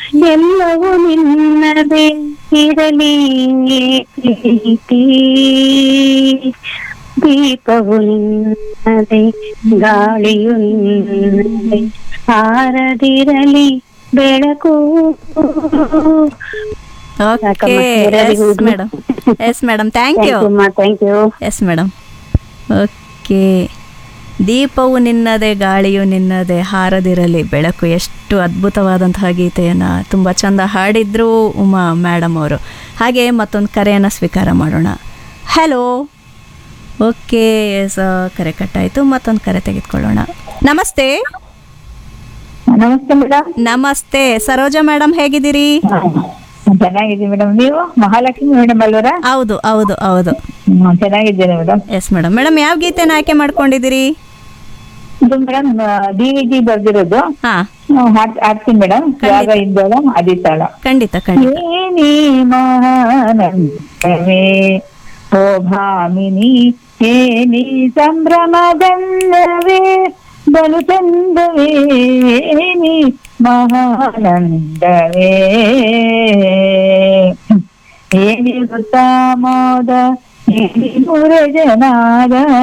ಎಲ್ಲವೂ ನಿನ್ನದೇ ಇರಲಿ ಪ್ರೀತಿ, ದೀಪವು ನಿನ್ನದೇ ಗಾಳಿಯು ನಿನ್ನದೇ, ಹಾರದಿರಲಿ ಬೆಳಕು. Okay yes madam, yes madam, thank you. Thank you. Yes madam. Okay, ದೀಪವು ನಿನ್ನದೇ ಗಾಳಿಯು ನಿನ್ನದೇ ಹಾರದಿರಲಿ ಬೆಳಕು. ಎಷ್ಟು ಅದ್ಭುತವಾದಂತಹ ಗೀತೆಯನ್ನು ತುಂಬ ಚಂದ ಹಾಡಿದ್ರು ಉಮಾ ಮೇಡಮ್ ಅವರು. ಹಾಗೆ ಮತ್ತೊಂದು ಕರೆಯನ್ನು ಸ್ವೀಕಾರ ಮಾಡೋಣ. ಹಲೋ. ಓಕೆ, ಕರೆ ಕಟ್ಟಾಯಿತು. ಮತ್ತೊಂದು ಕರೆ ತೆಗೆದುಕೊಳ್ಳೋಣ. ನಮಸ್ತೆ. ನಮಸ್ತೆ ಮೇಡಮ್. ನಮಸ್ತೆ ಸರೋಜಾ ಮೇಡಮ್, ಹೇಗಿದ್ದೀರಿ? ಚೆನ್ನಾಗಿದ್ದೀನಿ ಮೇಡಮ್. ನೀವು ಮಹಾಲಕ್ಷ್ಮಿ ಮೇಡಮ್ ಅಲ್ವರಾ? ಹೌದು ಹೌದು ಹೌದು. ಚೆನ್ನಾಗಿದ್ದೇನೆ ಮೇಡಮ್. Yes madam. ಮೇಡಮ್, ಯಾವ ಗೀತೆನ ಆಯ್ಕೆ ಮಾಡ್ಕೊಂಡಿದ್ದೀರಿ? ಇದು ಮೇಡಮ್ ಡಿ ಬರ್ದಿರೋದು. ಹಾ, ಆಡ್ತೀನಿ ಮೇಡಮ್. ಯಾಗ ಇದ್ದೋಳ ಅದಿತಾಳ. ಖಂಡಿತ ಖಂಡಿತ. ಏನೇ ಮಹಾನಂದವೇ ಓ ಭಾಮಿನಿ, ಏನಿ ಸಂಭ್ರಮದಲ್ಲವೇ ಬಲು ಚಂದವೇ, ಏನಿ ಮಹಾನಂದವೇ, ಏನಿ ಗೊತ್ತಾ ಮೋದ, ಏನಿ ಮುರಜನಾದ